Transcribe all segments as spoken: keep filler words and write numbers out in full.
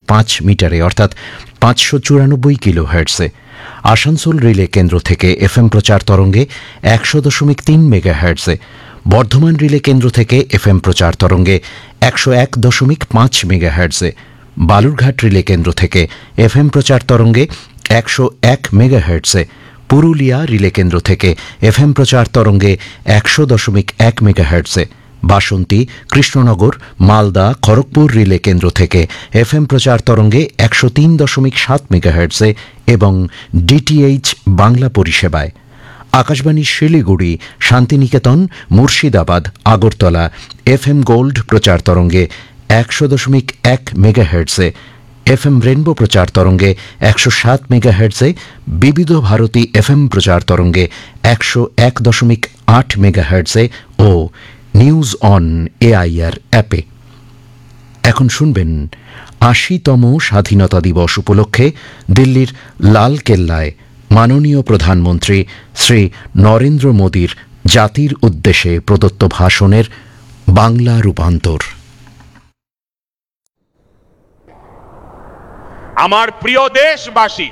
পাঁচ মিটারে অর্থাৎ পাঁচশো চুরানব্বই কিলো হার্টসে। আসানসোল রিলে কেন্দ্র থেকে এফএম প্রচার তরঙ্গে একশো দশমিক তিন মেগা হার্টসে। বর্ধমান রিলে কেন্দ্র থেকে এফএম প্রচার তরঙ্গে একশো এক দশমিক পাঁচ মেগা হার্টসে। বালুরঘাট রিলে কেন্দ্র থেকে এফএম প্রচার তরঙ্গে একশো এক মেগা হার্টসে। পুরুলিয়া রিলে কেন্দ্র থেকে এফএম প্রচার তরঙ্গে একশো দশমিক এক মেগা হার্টসে। বাসন্তী, কৃষ্ণনগর, মালদা, খড়গপুর রিলে কেন্দ্র থেকে এফএম প্রচার তরঙ্গে একশো তিন দশমিক সাত মেগা হার্টসে এবং ডিটিএইচ বাংলা পরিষেবায়। আকাশবাণী শিলিগুড়ি, শান্তিনিকেতন, মুর্শিদাবাদ, আগরতলা এফএম গোল্ড প্রচার তরঙ্গে একশো দশমিক এক মেগা হার্টসে। এফএম রেনবো প্রচার তরঙ্গে একশো সাত মেগা হার্টসে। বিবিধ ভারতী এফএম প্রচার তরঙ্গে একশো এক দশমিক আট mega হার্টসে O news on AIR অ্যাপে। এখন শুনবেন আশিতম স্বাধীনতা দিবস উপলক্ষে দিল্লির লাল কেল্লায় মাননীয় প্রধানমন্ত্রী শ্রী নরেন্দ্র মোদীর জাতির উদ্দেশ্যে প্রদত্ত ভাষণের বাংলা রূপান্তর। আমার প্রিয় দেশবাসী,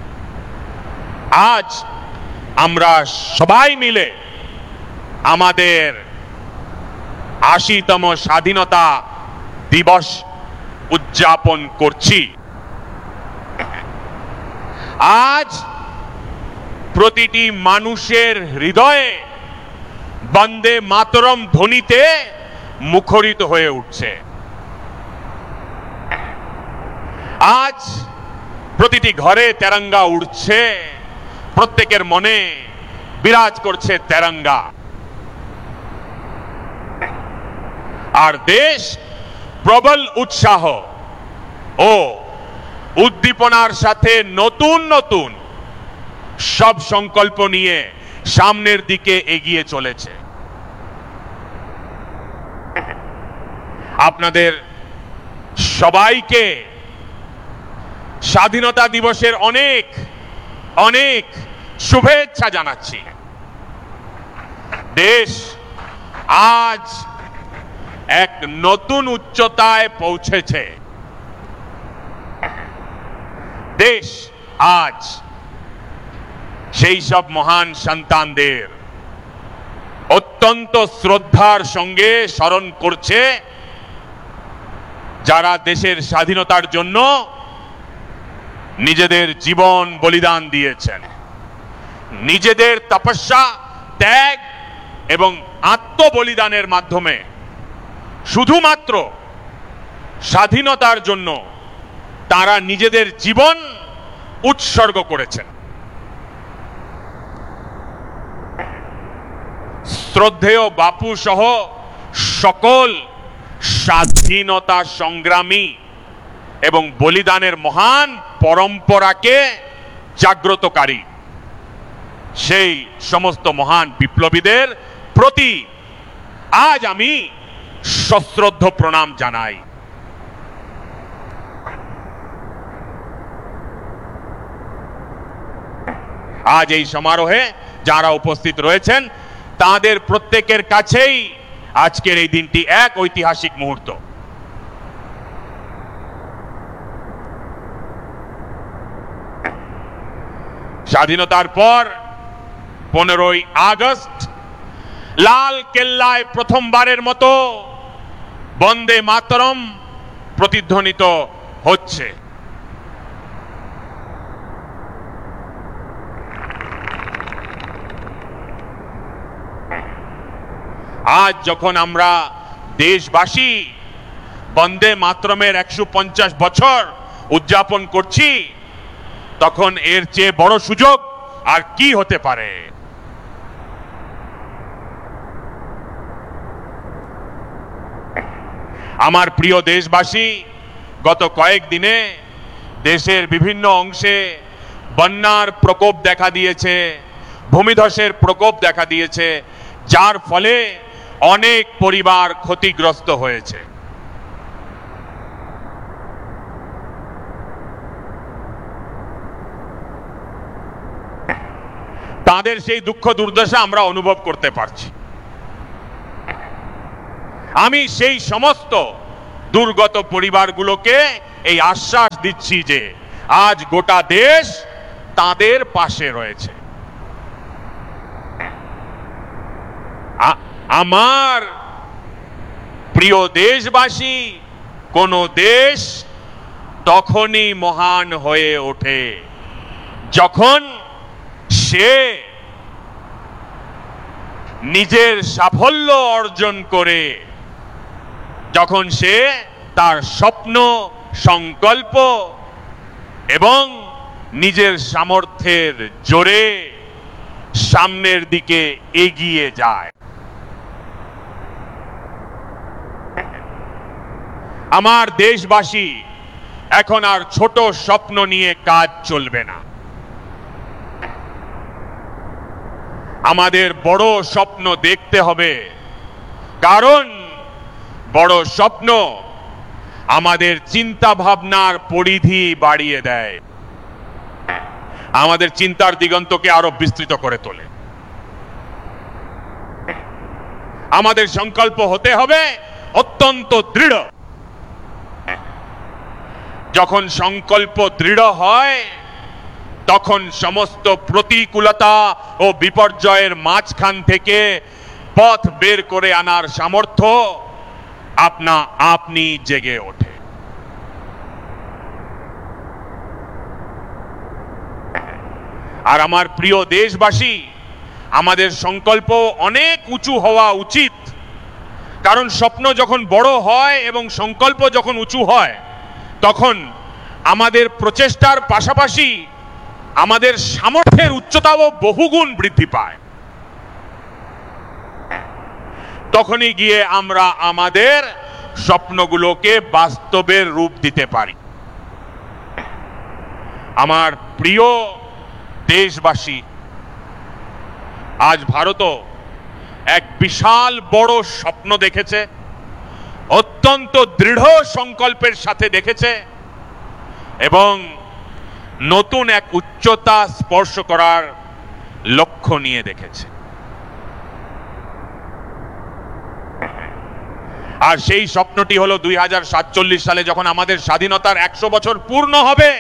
আজ আমরা সবাই মিলে আমাদের আশিতম স্বাধীনতা দিবস উদযাপন করছি। আজ প্রতিটি মানুষের হৃদয়ে বন্দে মাতরম ধ্বনিতে মুখরিত হয়ে উঠছে। আজ প্রতিটি ঘরে তেরঙ্গা উড়ছে, প্রত্যেকের মনে বিরাজ করছে তেরঙ্গা। আর দেশ প্রবল উৎসাহ ও উদ্দীপনার সাথে নতুন নতুন সব সংকল্প নিয়ে সামনের দিকে এগিয়ে চলেছে। আপনাদের সবাইকে স্বাধীনতা দিবসের অনেক অনেক শুভেচ্ছা জানাচ্ছি। দেশ আজ এক নতুন উচ্চতায় পৌঁছেছে। দেশ আজ সেই সব মহান সন্তানদের অত্যন্ত শ্রদ্ধার সঙ্গে স্মরণ করছে যারা দেশের স্বাধীনতার জন্য নিজেদের জীবন বলিদান দিয়েছেন, নিজেদের তপস্যা, ত্যাগ এবং আত্মবলিদানের মাধ্যমে শুধুমাত্র স্বাধীনতার জন্য তারা নিজেদের জীবন উৎসর্গ করেছেন। শ্রদ্ধেয় বাপু সহ সকল স্বাধীনতা সংগ্রামী এবং বলিদানের মহান পরম্পরাকে জাগ্রতকারী সেই সমস্ত মহান বিপ্লবীদের প্রতি আজ আমি সশ্রদ্ধ প্রণাম জানাই। আজ এই সমারোহে যারা উপস্থিত রয়েছেন তাদের প্রত্যেকের কাছেই আজকের এই দিনটি এক ঐতিহাসিক মুহূর্ত। স্বাধীনতার পর পনেরোই আগস্ট লাল কেল্লায় প্রথমবারের মতো বন্দে মাতরম প্রতিধ্বনিত হচ্ছে। আজ যখন আমরা দেশবাসী বন্দে মাতরমের একশো পঞ্চাশ বছর উদযাপন করছি, তখন এর চেয়ে বড় সুযোগ আর কি হতে পারে। আমার প্রিয় দেশবাসী, গত কয়েকদিনে দেশের বিভিন্ন অংশে বন্যার প্রকোপ দেখা দিয়েছে, ভূমিধসের প্রকোপ দেখা দিয়েছে, যার ফলে অনেক পরিবার ক্ষতিগ্রস্ত হয়েছে। তাদের সেই দুঃখ দুর্দশা আমরা অনুভব করতে পারছি। আমি সেই সমস্ত দুর্গত পরিবারগুলোকে এই আশ্বাস দিচ্ছি যে আজ গোটা দেশ তাদের পাশে রয়েছে। আমার প্রিয় দেশবাসী, কোন দেশ তখনই মহান হয়ে ওঠে যখন সে নিজের সাফল্য অর্জন করে, যখন সে তার স্বপ্ন, সংকল্প এবং নিজের সামর্থ্যের জোরে সামনের দিকে এগিয়ে যায়। আমার দেশবাসী, এখন আর ছোট স্বপ্ন নিয়ে কাজ চলবে না। আমাদের বড় স্বপ্ন দেখতে হবে, কারণ বড় স্বপ্ন আমাদের চিন্তা ভাবনার পরিধি বাড়িয়ে দেয়, আমাদের চিন্তার দিগন্তকে আরো বিস্তৃত করে তোলে। আমাদের সংকল্প হতে হবে অত্যন্ত দৃঢ়। যখন সংকল্প দৃঢ় হয়, তখন সমস্ত প্রতিকূলতা ও বিপর্যয়ের মাঝখান থেকে পথ বের করে আনার সামর্থ্য আপনা আপনি জেগে ওঠে। আর আমার প্রিয় দেশবাসী, আমাদের সংকল্প অনেক উঁচু হওয়া উচিত, কারণ স্বপ্ন যখন বড় হয় এবং সংকল্প যখন উঁচু হয়, তখন আমাদের প্রচেষ্টার পাশাপাশি আমাদের সামর্থ্যের উচ্চতাও বহুগুণ বৃদ্ধি পায়। তখনই গিয়ে আমরা আমাদের স্বপ্নগুলোকে বাস্তবের রূপ দিতে পারি। আমার প্রিয় দেশবাসী, আজ ভারতও এক বিশাল বড় স্বপ্ন দেখেছে, অত্যন্ত দৃঢ় সংকল্পের সাথে দেখেছে এবং নতুন এক উচ্চতা স্পর্শ করার লক্ষ্য নিয়ে দেখেছে। আর সেই স্বপ্নটি হলো দুই হাজার সাতচল্লিশ সালে যখন আমাদের স্বাধীনতার একশো বছর পূর্ণ হবে,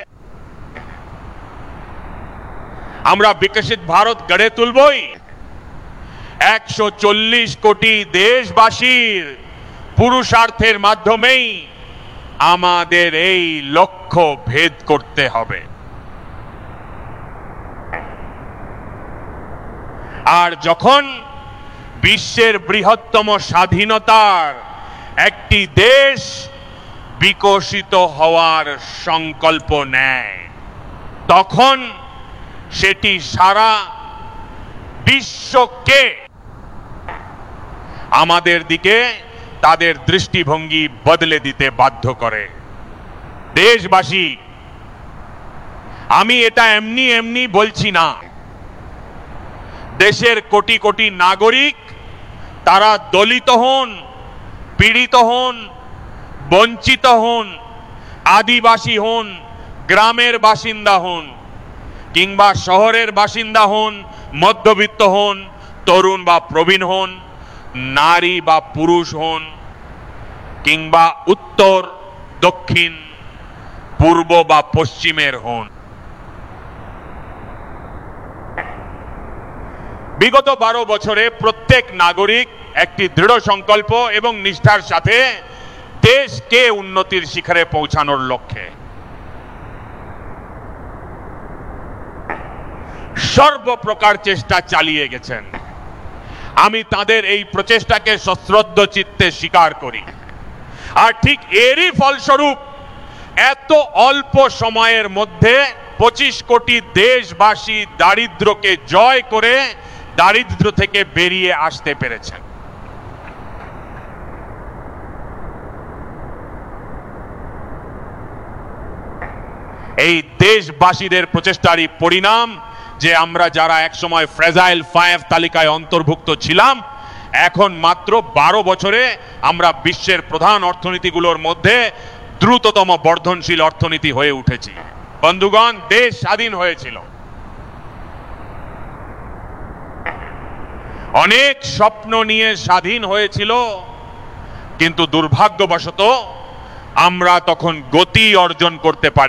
আমরা বিকশিত ভারত গড়ে তুলবই। একশো চল্লিশ কোটি দেশবাসীর পুরুষার্থের মাধ্যমেই আমাদের এই লক্ষ্য ভেদ করতে হবে। আর যখন বিশ্বের বৃহত্তম স্বাধীনতার একটি দেশ বিকশিত হওয়ার সংকল্প নেয়, তখন সেটি সারা বিশ্বকে আমাদের দিকে তাদের দৃষ্টিভঙ্গি বদলে দিতে বাধ্য করে। দেশবাসী, আমি এটা এমনি এমনি বলছি না। দেশের কোটি কোটি নাগরিক, তারা দলিত হন, পীড়িত হন, বঞ্চিত হন, আদিবাসী হন, গ্রামের বাসিন্দা হন, কিংবা শহরের বাসিন্দা হন, মধ্যবিত্ত হন, তরুণ বা প্রবীণ হন, নারী বা পুরুষ হন, কিংবা উত্তর, দক্ষিণ, পূর্ব বা পশ্চিমের হন, বিগত বারো বছরে প্রত্যেক নাগরিক একটি দৃঢ় সংকল্প এবং নিষ্ঠার সাথে দেশকে উন্নতির শিখরে পৌঁছানোর লক্ষ্যে সর্বপ্রকার চেষ্টা চালিয়ে গেছেন। আমি তাদের এই প্রচেষ্টাকে সশ্রদ্ধ চিত্তে স্বীকার করি। আর ঠিক এরই ফলস্বরূপ এত অল্প সময়ের মধ্যে পঁচিশ কোটি দেশবাসী দারিদ্র্যকে জয় করে দারিদ্র্য থেকে বেরিয়ে আসতে পেরেছেন। এই দেশবাসীদের প্রচেষ্টারই পরিণাম যে আমরা যারা একসময় ফ্রেজাইল ফাইভ তালিকায় অন্তর্ভুক্ত ছিলাম, এখন মাত্র বারো বছরে আমরা বিশ্বের প্রধান অর্থনীতিগুলোর মধ্যে দ্রুততম বর্ধনশীল অর্থনীতি হয়ে উঠেছি। বন্ধুগণ, দেশ স্বাধীন হয়েছিল, অনেক স্বপ্ন নিয়ে স্বাধীন হয়েছিল, কিন্তু দুর্ভাগ্যবশত আমরা তখন গতি অর্জন করতে পারি